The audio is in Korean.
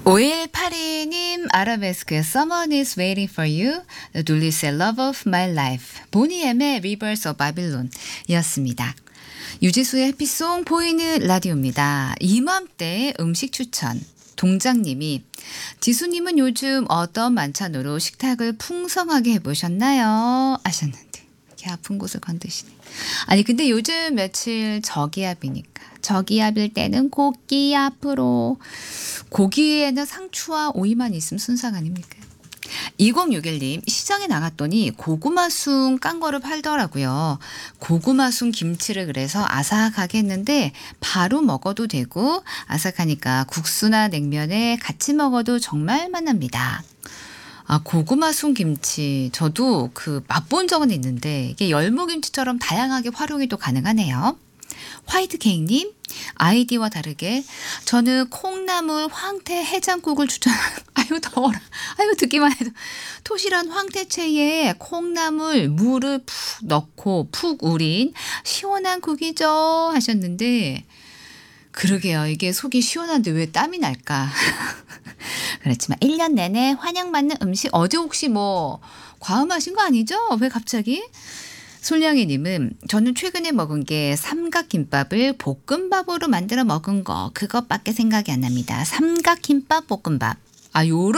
5182님 아라베스크의 Someone is waiting for you. 둘리스의 Love of my life. 보니엠의 Rivers of Babylon 이었습니다. 유지수의 해피송 보이는 라디오입니다. 이맘때 음식 추천. 동장님이 지수님은 요즘 어떤 만찬으로 식탁을 풍성하게 해보셨나요? 하셨는데 이렇게 아픈 곳을 건드시네. 아니 근데 요즘 며칠 저기압이니까 저기압일 때는 고기압으로 고기에는 상추와 오이만 있으면 순삭 아닙니까? 2061님 시장에 나갔더니 고구마순 깐 거를 팔더라고요. 고구마순 김치를 그래서 아삭하게 했는데 바로 먹어도 되고 아삭하니까 국수나 냉면에 같이 먹어도 정말 맛납니다. 아, 고구마순 김치 저도 맛본 적은 있는데 이게 열무김치처럼 다양하게 활용이 또 가능하네요. 화이트 케이크님 아이디와 다르게 저는 콩나물 황태 해장국을 아유 더워라. 아유 듣기만 해도 토실한 황태채에 콩나물 물을 푹 넣고 푹 우린 시원한 국이죠 하셨는데 그러게요. 이게 속이 시원한데 왜 땀이 날까. 그렇지만 1년 내내 환영받는 음식 어제 혹시 과음하신 거 아니죠? 왜 갑자기? 솔량이님은 저는 최근에 먹은 게 삼각김밥을 볶음밥으로 만들어 먹은 거 그것밖에 생각이 안 납니다. 삼각김밥 볶음밥. 아 요런